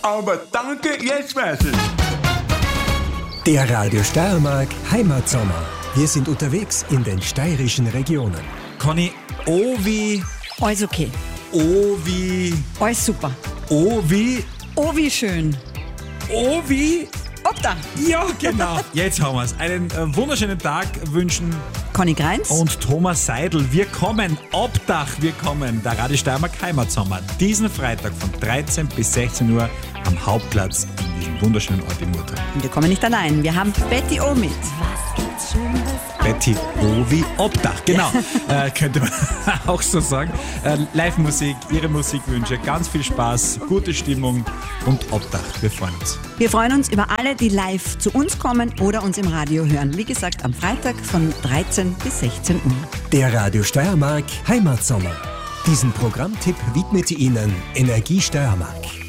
Aber danke, jetzt weiß ich. Der Radio Steiermark Heimatsommer. Wir sind unterwegs in den steirischen Regionen. Conny, O wie... Alles okay. O wie... Alles super. O wie... Oh, wie schön. O wie... Obdach. Ja, genau. Jetzt haben wir es. Einen wunderschönen Tag wünschen Conny Greins. und Thomas Seidel. Wir kommen, Obdach, wir kommen. Der Radio Steiermark Heimatsommer. Diesen Freitag von 13 bis 16 Uhr am Hauptplatz in diesem wunderschönen Ort in Murten. Und wir kommen nicht allein. Wir haben Betty O mit. Betty O wie Obdach, genau. Könnte man auch so sagen. Live-Musik, Ihre Musikwünsche, ganz viel Spaß, gute Stimmung und Obdach. Wir freuen uns. Wir freuen uns über alle, die live zu uns kommen oder uns im Radio hören. Wie gesagt, am Freitag von 13 bis 16 Uhr. Der Radio Steiermark Heimatsommer. Diesen Programmtipp widmet Ihnen Energie Steiermark.